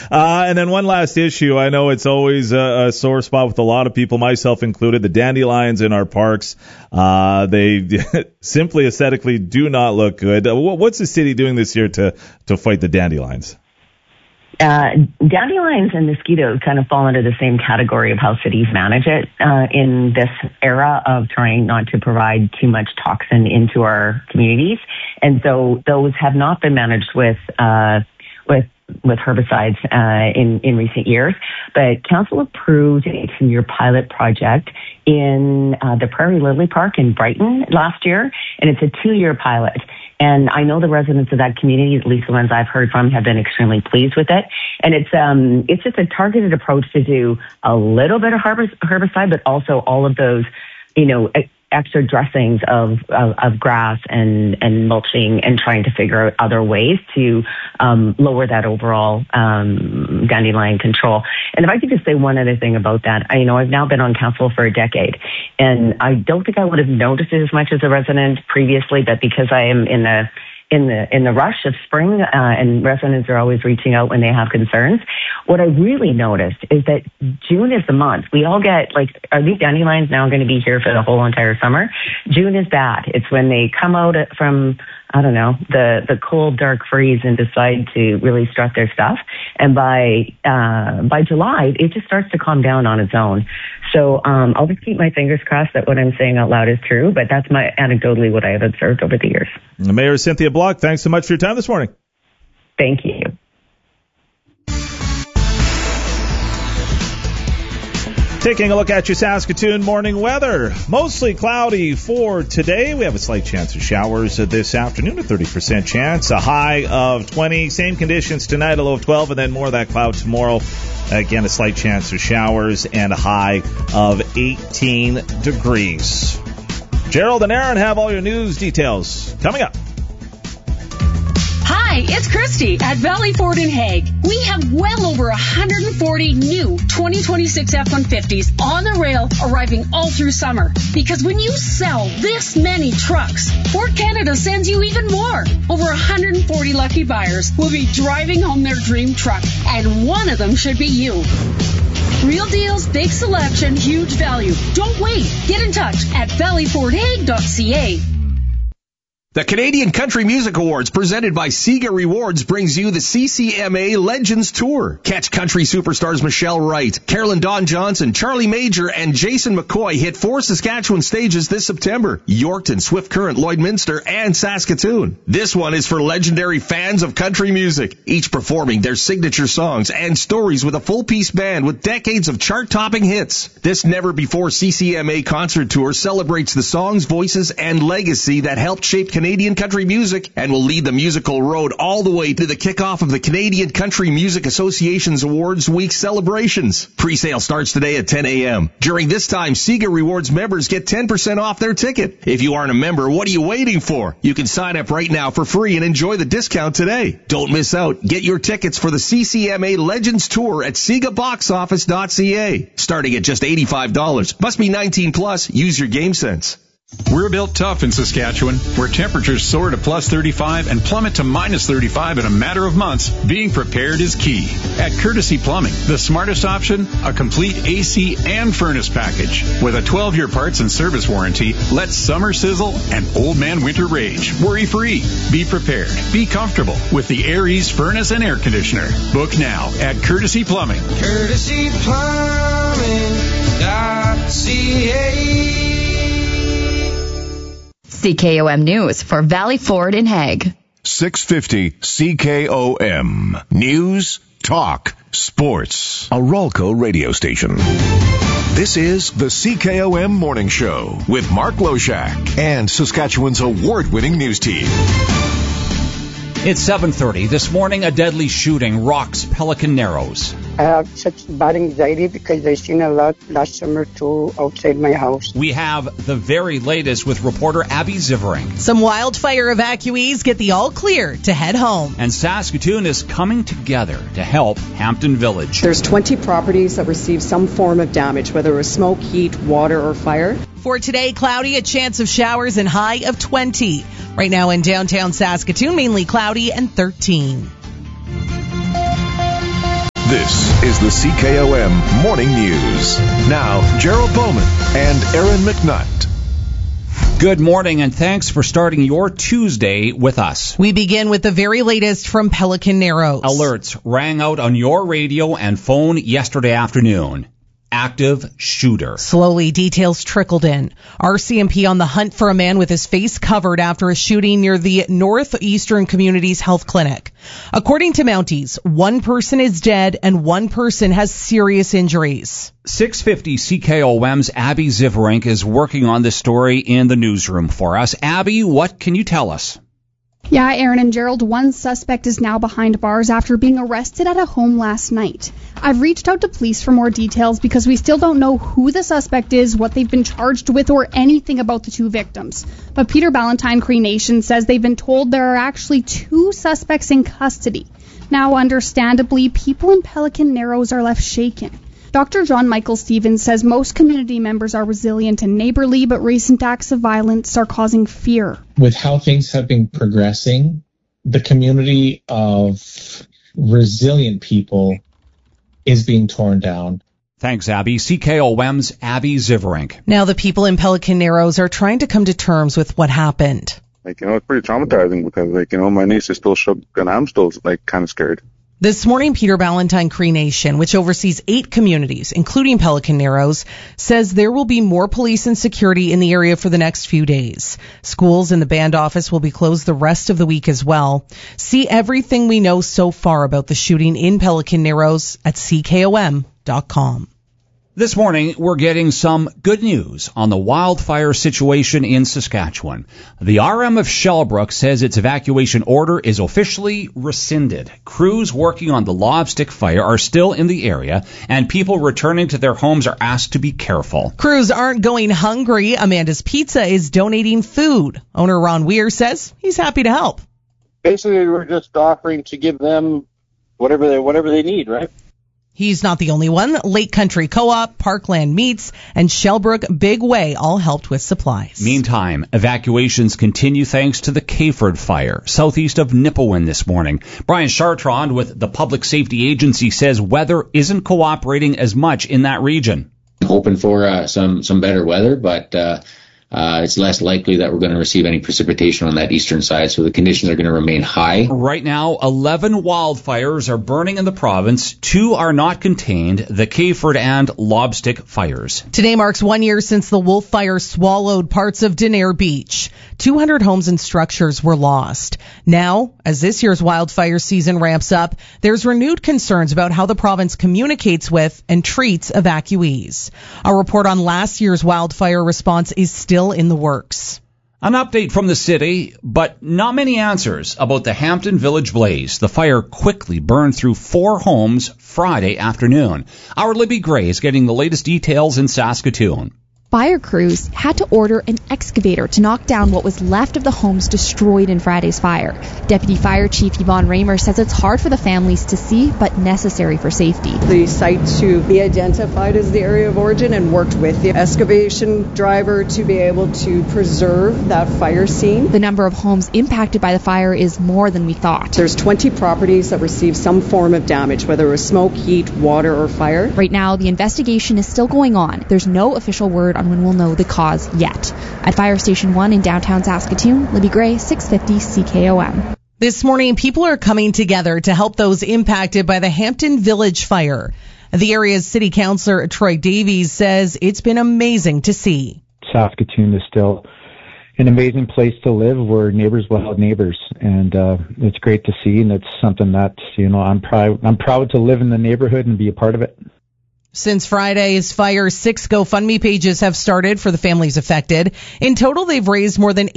And then one last issue. I know it's always a sore spot with a lot of people, myself included. The dandelions in our parks, they simply aesthetically do not look good. What's the city doing this year to fight the dandelions? Dandelions and mosquitoes kind of fall into the same category of how cities manage it in this era of trying not to provide too much toxin into our communities. And so those have not been managed with herbicides in recent years. But council approved a 2-year pilot project in the Prairie Lily Park in Brighton last year, and it's a 2-year pilot. And I know the residents of that community, at least the ones I've heard from, have been extremely pleased with it. And it's just a targeted approach to do a little bit of herbicide, but also all of those, extra dressings of grass and mulching, and trying to figure out other ways to lower that overall dandelion control. And if I could just say one other thing about that, I've now been on council for a decade, and I don't think I would have noticed it as much as a resident previously, but because I am in the rush of spring, and residents are always reaching out when they have concerns. What I really noticed is that June is the month. We all get are these dandelions now going to be here for the whole entire summer? June is bad. It's when they come out from, I don't know, the cold, dark freeze and decide to really strut their stuff. And by July, it just starts to calm down on its own. So I'll just keep my fingers crossed that what I'm saying out loud is true, but that's anecdotally what I have observed over the years. Mayor Cynthia Block, thanks so much for your time this morning. Thank you. Taking a look at your Saskatoon morning weather. Mostly cloudy for today. We have a slight chance of showers this afternoon, a 30% chance, a high of 20. Same conditions tonight, a low of 12, and then more of that cloud tomorrow. Again, a slight chance of showers and a high of 18 degrees. Gerald and Aaron have all your news details coming up. Hi, it's Christy at Valley Ford in Hague. We have well over 140 new 2026 F-150s on the rail arriving all through summer. Because when you sell this many trucks, Ford Canada sends you even more. Over 140 lucky buyers will be driving home their dream truck, and one of them should be you. Real deals, big selection, huge value. Don't wait. Get in touch at valleyfordhague.ca. The Canadian Country Music Awards, presented by Sega Rewards, brings you the CCMA Legends Tour. Catch country superstars Michelle Wright, Carolyn Dawn Johnson, Charlie Major, and Jason McCoy hit 4 Saskatchewan stages this September: Yorkton, Swift Current, Lloydminster, and Saskatoon. This one is for legendary fans of country music, each performing their signature songs and stories with a full-piece band with decades of chart-topping hits. This never-before CCMA concert tour celebrates the songs, voices, and legacy that helped shape Canadian country music and will lead the musical road all the way to the kickoff of the Canadian Country Music Association's Awards Week celebrations. Pre-sale starts today at 10 a.m. During this time, Sega Rewards members get 10% off their ticket. If you aren't a member, what are you waiting for? You can sign up right now for free and enjoy the discount today. Don't miss out. Get your tickets for the CCMA Legends Tour at SegaBoxOffice.ca. Starting at just $85. Must be 19 plus. Use your game sense. We're built tough in Saskatchewan, where temperatures soar to plus 35 and plummet to minus 35 in a matter of months. Being prepared is key. At Courtesy Plumbing, the smartest option, a complete AC and furnace package. With a 12-year parts and service warranty, let summer sizzle and old man winter rage. Worry-free. Be prepared. Be comfortable with the Aries furnace and air conditioner. Book now at Courtesy Plumbing. CourtesyPlumbing.ca. CKOM News for Valley Ford in Hague. 650 CKOM. News, talk, sports. A Rolco radio station. This is the CKOM Morning Show with Mark Loshak and Saskatchewan's award-winning news team. It's 7:30. This morning, a deadly shooting rocks Pelican Narrows. I have such bad anxiety because I seen a lot last summer too outside my house. We have the very latest with reporter Abby Zivering. Some wildfire evacuees get the all clear to head home. And Saskatoon is coming together to help Hampton Village. There's 20 properties that received some form of damage, whether it was smoke, heat, water, or fire. For today, cloudy, a chance of showers and high of 20. Right now in downtown Saskatoon, mainly cloudy and 13. This is the CKOM Morning News. Now, Gerald Bowman and Aaron McNutt. Good morning, and thanks for starting your Tuesday with us. We begin with the very latest from Pelican Narrows. Alerts rang out on your radio and phone yesterday afternoon. Active shooter. Slowly, details trickled in. RCMP on the hunt for a man with his face covered after a shooting near the Northeastern Communities Health Clinic. According to Mounties, one person is dead and one person has serious injuries. 650 CKOM's Abby Ziverink is working on this story in the newsroom for us. Abby, what can you tell us? Yeah, Aaron and Gerald, one suspect is now behind bars after being arrested at a home last night. I've reached out to police for more details because we still don't know who the suspect is, what they've been charged with, or anything about the two victims. But Peter Ballantyne Cree Nation says they've been told there are actually two suspects in custody. Now, understandably, people in Pelican Narrows are left shaken. Dr. John Michael Stevens says most community members are resilient and neighborly, but recent acts of violence are causing fear. With how things have been progressing, the community of resilient people is being torn down. Thanks, Abby. CKOM's Abby Ziverink. Now the people in Pelican Narrows are trying to come to terms with what happened. It's pretty traumatizing because, my niece is still shook and I'm still, kind of scared. This morning, Peter Ballantyne Cree Nation, which oversees 8 communities, including Pelican Narrows, says there will be more police and security in the area for the next few days. Schools and the band office will be closed the rest of the week as well. See everything we know so far about the shooting in Pelican Narrows at CKOM.com. This morning, we're getting some good news on the wildfire situation in Saskatchewan. The RM of Shellbrook says its evacuation order is officially rescinded. Crews working on the Lobstick fire are still in the area, and people returning to their homes are asked to be careful. Crews aren't going hungry. Amanda's Pizza is donating food. Owner Ron Weir says he's happy to help. Basically, we're just offering to give them whatever they need, right? He's not the only one. Lake Country Co-op, Parkland Meats, and Shellbrook Big Way all helped with supplies. Meantime, evacuations continue thanks to the Kayford fire, southeast of Nipawin this morning. Brian Chartrand with the Public Safety Agency says weather isn't cooperating as much in that region. Hoping for some better weather, but it's less likely that we're going to receive any precipitation on that eastern side, so the conditions are going to remain high. Right now, 11 wildfires are burning in the province. 2 are not contained, the Kayford and Lobstick fires. Today marks 1 year since the Wolf Fire swallowed parts of Denair Beach. 200 homes and structures were lost. Now, as this year's wildfire season ramps up, there's renewed concerns about how the province communicates with and treats evacuees. A report on last year's wildfire response is still in the works. An update from the city, but not many answers about the Hampton Village blaze. The fire quickly burned through 4 homes Friday afternoon. Our Libby Gray is getting the latest details in Saskatoon. Fire crews had to order an excavator to knock down what was left of the homes destroyed in Friday's fire. Deputy Fire Chief Yvonne Raymer says it's hard for the families to see, but necessary for safety. The site to be identified as the area of origin and worked with the excavation driver to be able to preserve that fire scene. The number of homes impacted by the fire is more than we thought. There's 20 properties that received some form of damage, whether it was smoke, heat, water, or fire. Right now, the investigation is still going on. There's no official word on when we'll know the cause yet. At Fire Station 1 in downtown Saskatoon, Libby Gray, 650 CKOM. This morning, people are coming together to help those impacted by the Hampton Village fire. The area's city councillor, Troy Davies, says it's been amazing to see. Saskatoon is still an amazing place to live where neighbors will help neighbors. And it's great to see, and it's something that, I'm proud to live in the neighborhood and be a part of it. Since Friday's fire, 6 GoFundMe pages have started for the families affected. In total, they've raised more than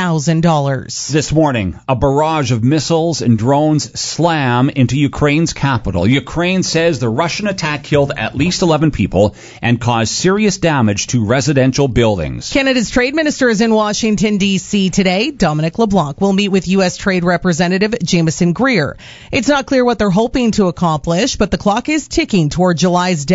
$80,000. This morning, a barrage of missiles and drones slam into Ukraine's capital. Ukraine says the Russian attack killed at least 11 people and caused serious damage to residential buildings. Canada's trade minister is in Washington, D.C. today. Dominic LeBlanc will meet with U.S. Trade Representative Jameson Greer. It's not clear what they're hoping to accomplish, but the clock is ticking toward July's deadline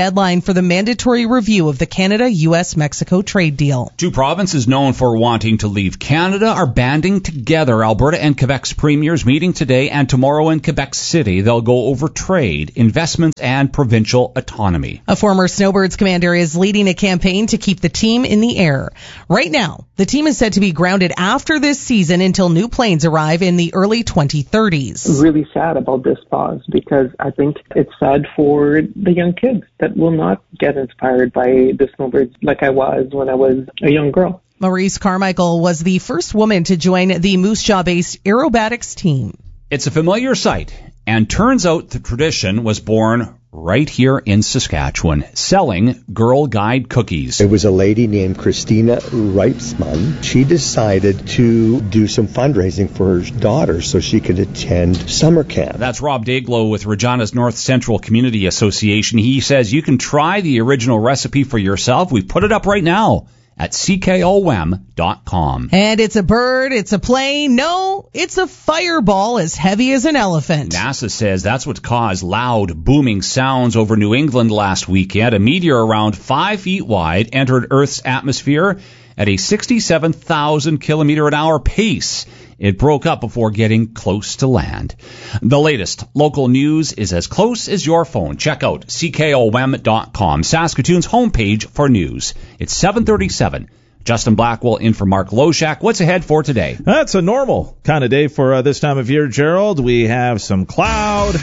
deadline for the mandatory review of the Canada-U.S.-Mexico trade deal. Two provinces known for wanting to leave Canada are banding together. Alberta and Quebec's premiers meeting today and tomorrow in Quebec City. They'll go over trade, investments, and provincial autonomy. A former Snowbirds commander is leading a campaign to keep the team in the air. Right now, the team is said to be grounded after this season until new planes arrive in the early 2030s. Really sad about this pause because I think it's sad for the young kids that will not get inspired by the Snowbirds like I was when I was a young girl. Maurice Carmichael was the first woman to join the Moose Jaw-based aerobatics team. It's a familiar sight, and turns out the tradition was born right here in Saskatchewan, selling Girl Guide cookies. It was a lady named Christina Reipsman. She decided to do some fundraising for her daughter so she could attend summer camp. That's Rob Dayglow with Regina's North Central Community Association. He says you can try the original recipe for yourself. We've put it up right now at CKOM.com. And it's a bird, it's a plane, no, it's a fireball as heavy as an elephant. NASA says that's what caused loud, booming sounds over New England last weekend. A meteor around 5 feet wide entered Earth's atmosphere at a 67,000 kilometer an hour pace. It broke up before getting close to land. The latest local news is as close as your phone. Check out CKOM.com, Saskatoon's homepage for news. It's 7:37. Justin Blackwell in for Mark Loshak. What's ahead for today? That's a normal kind of day for this time of year, Gerald. We have some cloud.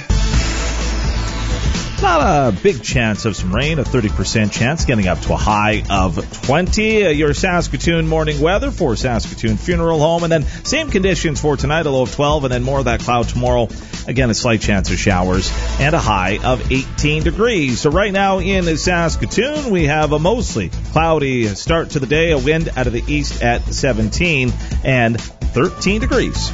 Not a big chance of some rain, a 30% chance, getting up to a high of 20. Your Saskatoon morning weather for Saskatoon Funeral Home. And then same conditions for tonight, a low of 12, and then more of that cloud tomorrow. Again, a slight chance of showers and a high of 18 degrees. So right now in Saskatoon, we have a mostly cloudy start to the day, a wind out of the east at 17 and 13 degrees.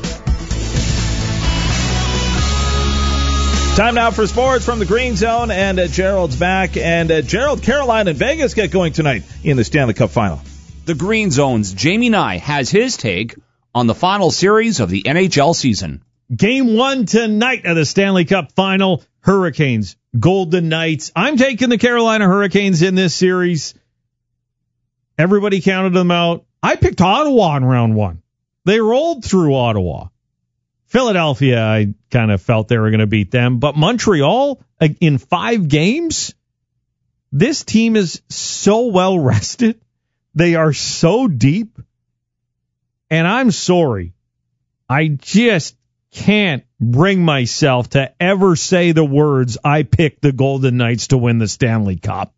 Time now for sports from the Green Zone, and Gerald's back. And Gerald, Carolina and Vegas get going tonight in the Stanley Cup Final. The Green Zone's Jamie Nye has his take on the final series of the NHL season. Game 1 tonight of the Stanley Cup Final, Hurricanes, Golden Knights. I'm taking the Carolina Hurricanes in this series. Everybody counted them out. I picked Ottawa in round 1. They rolled through Ottawa. Philadelphia, I kind of felt they were going to beat them. But Montreal, in 5 games, this team is so well rested. They are so deep. And I'm sorry. I just can't bring myself to ever say the words, I picked the Golden Knights to win the Stanley Cup.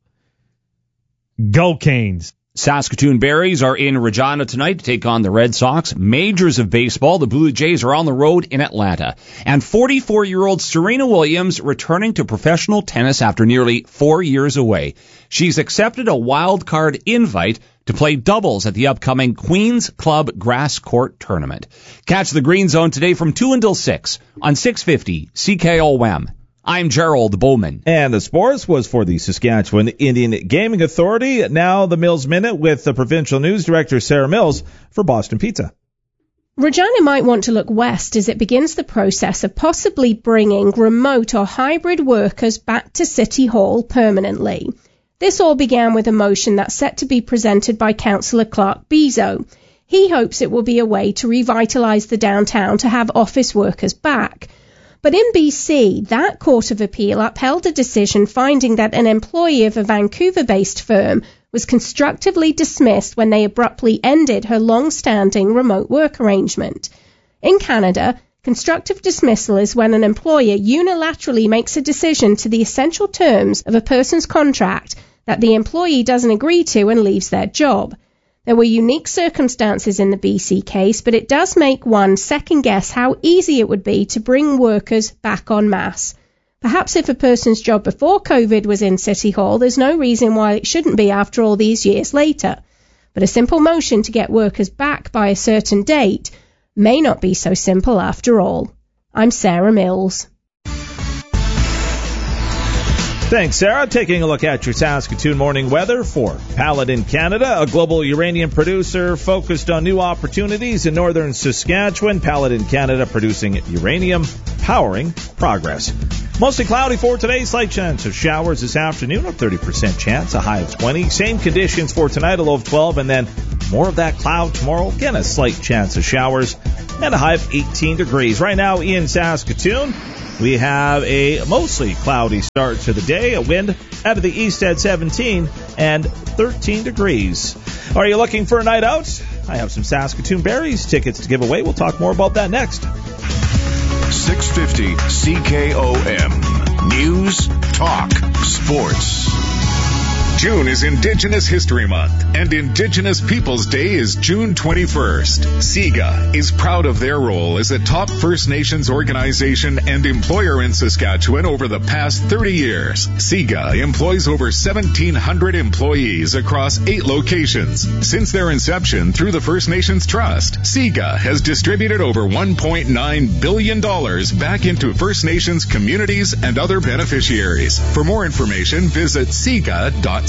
Go Canes. Saskatoon Berries are in Regina tonight to take on the Red Sox. Majors of baseball, the Blue Jays are on the road in Atlanta. And 44-year-old Serena Williams returning to professional tennis after nearly 4 years away. She's accepted a wild card invite to play doubles at the upcoming Queen's Club Grass Court Tournament. Catch the Green Zone today from 2 until 6 on 650 CKOM. I'm Gerald Bowman. And the sports was for the Saskatchewan Indian Gaming Authority. Now the Mills Minute with the Provincial News Director Sarah Mills for Boston Pizza. Regina might want to look west as it begins the process of possibly bringing remote or hybrid workers back to City Hall permanently. This all began with a motion that's set to be presented by Councillor Clark Bezo. He hopes it will be a way to revitalise the downtown to have office workers back. But in BC, that Court of Appeal upheld a decision finding that an employee of a Vancouver-based firm was constructively dismissed when they abruptly ended her long-standing remote work arrangement. In Canada, constructive dismissal is when an employer unilaterally makes a decision to the essential terms of a person's contract that the employee doesn't agree to and leaves their job. There were unique circumstances in the BC case, but it does make one second-guess how easy it would be to bring workers back en masse. Perhaps if a person's job before COVID was in City Hall, there's no reason why it shouldn't be after all these years later. But a simple motion to get workers back by a certain date may not be so simple after all. I'm Sarah Mills. Thanks, Sarah. Taking a look at your Saskatoon morning weather for Paladin Canada, a global uranium producer focused on new opportunities in northern Saskatchewan. Paladin Canada producing uranium, powering progress. Mostly cloudy for today. Slight chance of showers this afternoon, a 30% chance, a high of 20. Same conditions for tonight, a low of 12, and then more of that cloud tomorrow. Again, a slight chance of showers and a high of 18 degrees. Right now in Saskatoon, we have a mostly cloudy start to the day, a wind out of the east at 17 and 13 degrees. Are you looking for a night out? I have some Saskatoon Berries tickets to give away. We'll talk more about that next. 650 CKOM. News, talk, sports. June is Indigenous History Month, and Indigenous Peoples Day is June 21st. SIGA is proud of their role as a top First Nations organization and employer in Saskatchewan over the past 30 years. SIGA employs over 1,700 employees across 8 locations. Since their inception through the First Nations Trust, SIGA has distributed over $1.9 billion back into First Nations communities and other beneficiaries. For more information, visit SIGA.ca.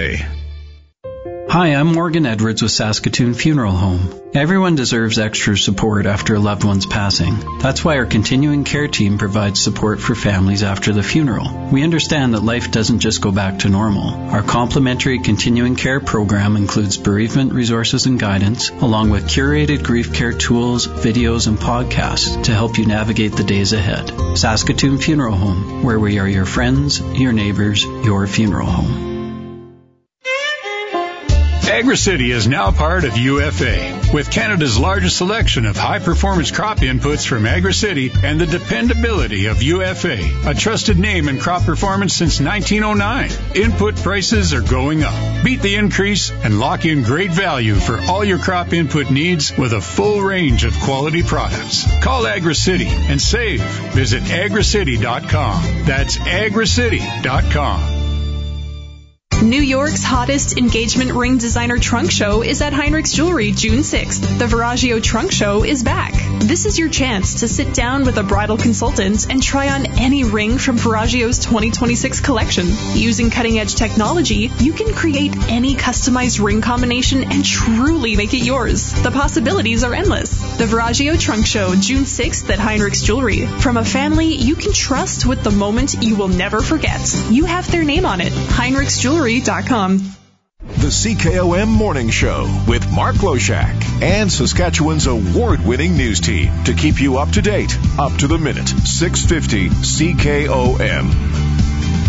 Hi, I'm Morgan Edwards with Saskatoon Funeral Home. Everyone deserves extra support after a loved one's passing. That's why our continuing care team provides support for families after the funeral. We understand that life doesn't just go back to normal. Our complimentary continuing care program includes bereavement resources and guidance, along with curated grief care tools, videos, and podcasts to help you navigate the days ahead. Saskatoon Funeral Home, where we are your friends, your neighbors, your funeral home. AgriCity is now part of UFA. With Canada's largest selection of high-performance crop inputs from AgriCity and the dependability of UFA, a trusted name in crop performance since 1909. Input prices are going up. Beat the increase and lock in great value for all your crop input needs with a full range of quality products. Call AgriCity and save. Visit agricity.com. That's agricity.com. New York's hottest engagement ring designer trunk show is at Heinrich's Jewelry June 6th. The Viraggio Trunk Show is back. This is your chance to sit down with a bridal consultant and try on any ring from Viraggio's 2026 collection. Using cutting-edge technology, you can create any customized ring combination and truly make it yours. The possibilities are endless. The Viraggio Trunk Show, June 6th at Heinrich's Jewelry. From a family you can trust with the moment you will never forget. You have their name on it. Heinrich's Jewelry. The CKOM Morning Show with Mark Loshak and Saskatchewan's award-winning news team to keep you up to date, up to the minute. 650 CKOM.